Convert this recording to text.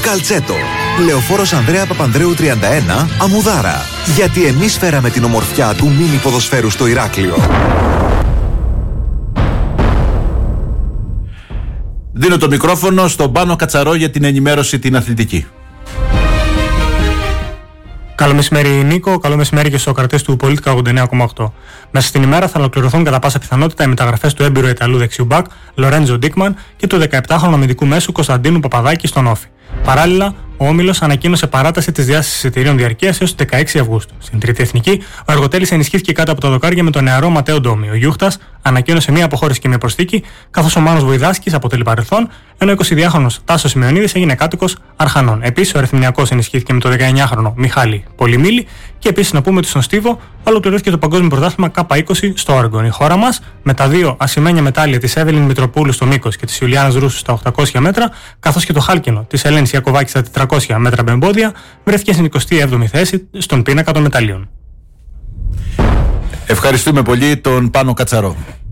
Καλτσέτο. Λεωφόρος Ανδρέα Παπανδρέου 31, Αμμουδάρα. Γιατί εμείς φέραμε την ομορφιά του μίνι ποδοσφαίρου στο Ηράκλειο. Δίνω το μικρόφωνο στον Πάνο Κατσαρό για την ενημέρωση την αθλητική. Καλό μεσημέρι, Νίκο. Καλό μεσημέρι και στους ακροατές του Πολίτικα 89,8. Μέσα στην ημέρα θα ολοκληρωθούν κατά πάσα πιθανότητα οι μεταγραφές του έμπειρου Ιταλού δεξιού μπακ Λορέντζο Ντίκμαν και του 17χρονου αμυντικού μέσου Κωνσταντίνου Παπαδάκη στον Όφη. Παράλληλα, ο Όμιλος ανακοίνωσε παράταση της διάστασης εισιτηρίων διαρκείας έως τις 16 Αυγούστου. Στην Τρίτη Εθνική, ο Αργοτέλης ενισχύθηκε κάτω από τα δοκάρια με τον νεαρό Ματέο Ντόμι. Ο Γιούχτας ανακοίνωσε μία αποχώρηση και μία προσθήκη, καθώς ο Μάνος Βοηδάσκης αποτελεί παρελθόν, ενώ ο 22χρονος Τάσος Σημεωνίδης έγινε κάτοικος Αρχανών. Επίσης, ο Ερυθμηνιακός ενισχύθηκε με τον 19χρονο Μιχάλη Πολυμήλη και επίσης να πούμε ότι στον Στίβο ολοκληρώθηκε το Παγκόσμιο Πρωτάθλημα K20 στο Όργον. Η χώρα μας, με τα δύο ασημένια μετάλλια της Εύελιν Μητροπούλου στο μήκος και της Ιουλιάνας Ρούσου στα 800 μέτρα, καθώς και το χάλκινο της Ελένης Ιακωβάκη στα 400 μέτρα με εμπόδια, βρέθηκε στην 27η θέση στον πίνακα των μεταλλίων. Ευχαριστούμε πολύ τον Πάνο Κατσαρό.